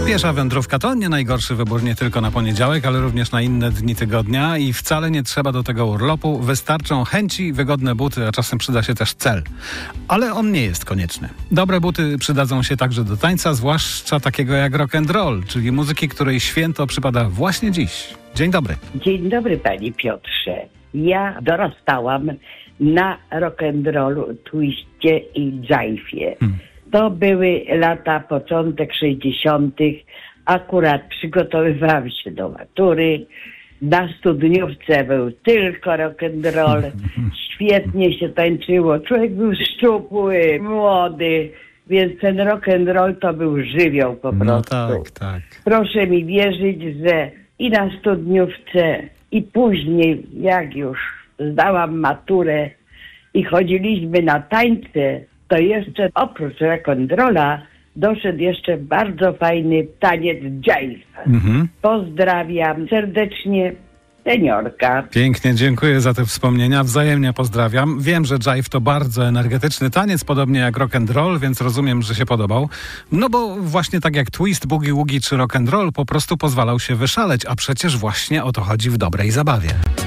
Piesza wędrówka to nie najgorszy wybór nie tylko na poniedziałek, ale również na inne dni tygodnia i wcale nie trzeba do tego urlopu. Wystarczą chęci, wygodne buty, a czasem przyda się też cel. Ale on nie jest konieczny. Dobre buty przydadzą się także do tańca, zwłaszcza takiego jak rock and roll, czyli muzyki, której święto przypada właśnie dziś. Dzień dobry. Dzień dobry, panie Piotrze. Ja dorastałam na rock'n'rollu, twiście i dżajfie. To były lata, początek 60. Akurat przygotowywałam się do matury. Na studniówce był tylko rock'n'roll. Świetnie się tańczyło. Człowiek był szczupły, młody, więc ten rock'n'roll to był żywioł po prostu. No tak. Proszę mi wierzyć, że i na studniówce, i później, jak już zdałam maturę i chodziliśmy na tańce, to jeszcze oprócz rock'n'rolla doszedł jeszcze bardzo fajny taniec jive. Pozdrawiam serdecznie, seniorka. Pięknie, dziękuję za te wspomnienia. Wzajemnie pozdrawiam. Wiem, że jive to bardzo energetyczny taniec, podobnie jak rock and roll, więc rozumiem, że się podobał. No bo właśnie tak jak twist, boogie woogie czy rock and roll po prostu pozwalał się wyszaleć, a przecież właśnie o to chodzi w dobrej zabawie.